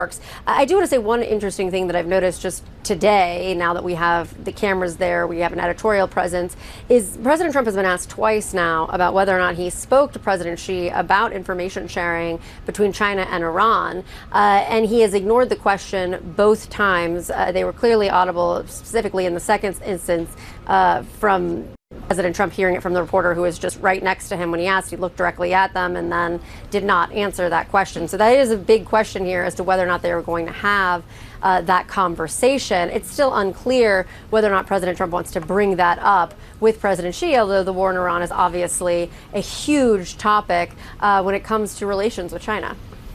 I do want to say one interesting thing that I've noticed just today, now that we have the cameras there, we have an editorial presence, is President Trump has been asked twice now about whether or not he spoke to President Xi about information sharing between China and Iran. And he has ignored the question both times. They were clearly audible, specifically in the second instance from President Trump hearing it from the reporter who was just right next to him when he asked. He looked directly at them and then did not answer that question. So that is a big question here as to whether or not they were going to have that conversation. It's still unclear whether or not President Trump wants to bring that up with President Xi, although the war in Iran is obviously a huge topic when it comes to relations with China.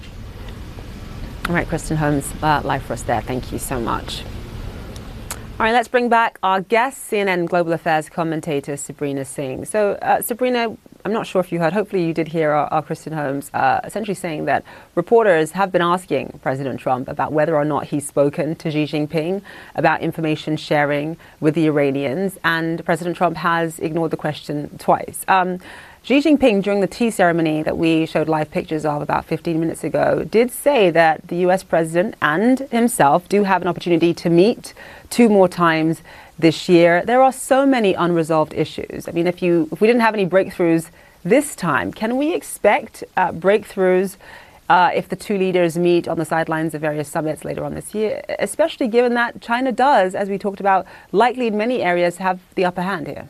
All right, Kristen Holmes, live for us there. Thank you so much. All right, let's bring back our guest, CNN Global Affairs commentator, Sabrina Singh. So, Sabrina, I'm not sure if you heard, hopefully you did hear our Kristen Holmes essentially saying that reporters have been asking President Trump about whether or not he's spoken to Xi Jinping about information sharing with the Iranians, and President Trump has ignored the question twice. Xi Jinping, during the tea ceremony that we showed live pictures of about 15 minutes ago, did say that the US president and himself do have an opportunity to meet 2 more times this year. There are so many unresolved issues. I mean, if we didn't have any breakthroughs this time, can we expect breakthroughs if the 2 leaders meet on the sidelines of various summits later on this year, especially given that China does, as we talked about, likely in many areas have the upper hand here?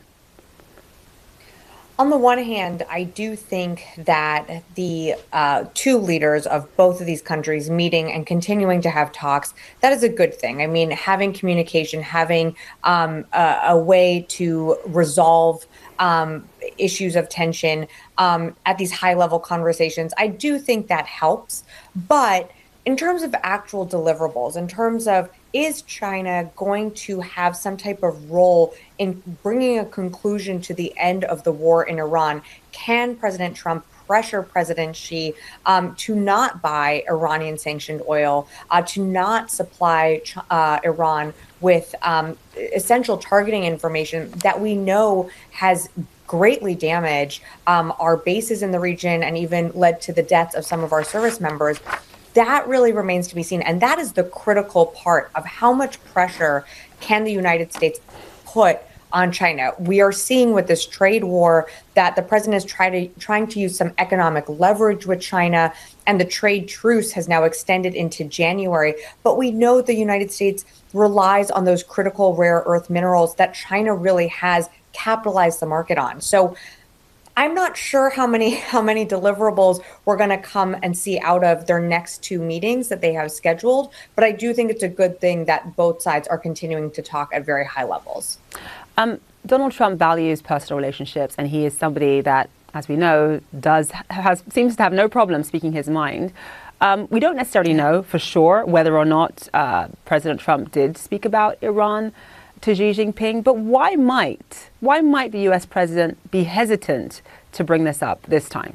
On the one hand, I do think that the 2 leaders of both of these countries meeting and continuing to have talks, that is a good thing. I mean, having communication, having a way to resolve issues of tension at these high-level conversations, I do think that helps. But in terms of actual deliverables, in terms of is China going to have some type of role in bringing a conclusion to the end of the war in Iran? Can President Trump pressure President Xi to not buy Iranian sanctioned oil, to not supply Iran with essential targeting information that we know has greatly damaged our bases in the region and even led to the deaths of some of our service members? That really remains to be seen. And that is the critical part of how much pressure can the United States put on China. We are seeing with this trade war that the president is trying to use some economic leverage with China, and the trade truce has now extended into January. But we know the United States relies on those critical rare earth minerals that China really has capitalized the market on. So I'm not sure how many deliverables we're going to come and see out of their next 2 meetings that they have scheduled, but I do think it's a good thing that both sides are continuing to talk at very high levels. Donald Trump values personal relationships, and he is somebody that, as we know, seems to have no problem speaking his mind. We don't necessarily know for sure whether or not President Trump did speak about Iran to Xi Jinping, but why might the US president be hesitant to bring this up this time?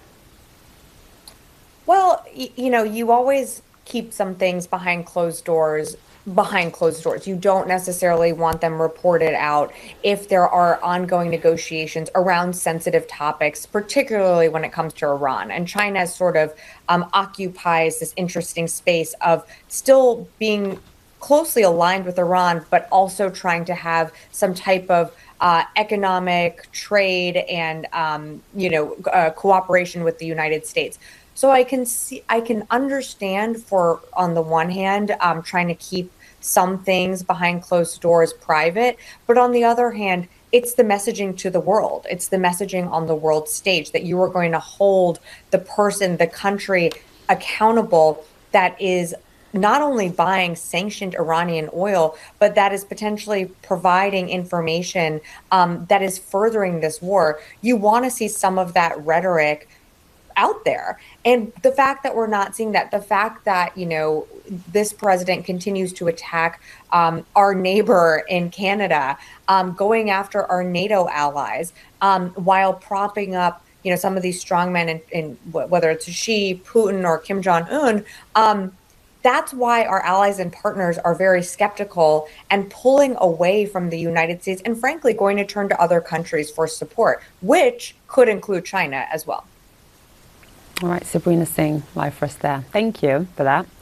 Well, you know, you always keep some things behind closed doors. You don't necessarily want them reported out if there are ongoing negotiations around sensitive topics, particularly when it comes to Iran. And China sort of occupies this interesting space of still being closely aligned with Iran, but also trying to have some type of economic trade and cooperation with the United States. So I can understand on the one hand, trying to keep some things behind closed doors private, but on the other hand, it's the messaging to the world. It's the messaging on the world stage that you are going to hold the person, the country accountable that is not only buying sanctioned Iranian oil, but that is potentially providing information that is furthering this war. You want to see some of that rhetoric out there. And the fact that we're not seeing that, the fact that, you know, this president continues to attack our neighbor in Canada, going after our NATO allies, while propping up, you know, some of these strongmen in whether it's Xi, Putin, or Kim Jong-un, that's why our allies and partners are very skeptical and pulling away from the United States and, frankly, going to turn to other countries for support, which could include China as well. All right, Sabrina Singh, live for us there. Thank you for that.